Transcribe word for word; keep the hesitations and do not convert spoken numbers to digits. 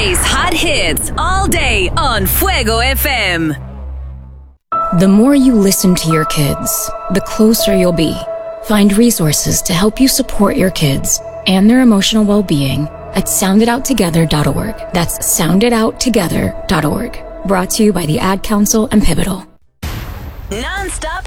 Today's hot hits all day on Fuego F M. The more you listen to your kids, the closer you'll be. Find resources to help you support your kids and their emotional well-being at sound it out together dot org. That's sound it out together dot org. Brought to you by the Ad Council and Pivotal. Non-stop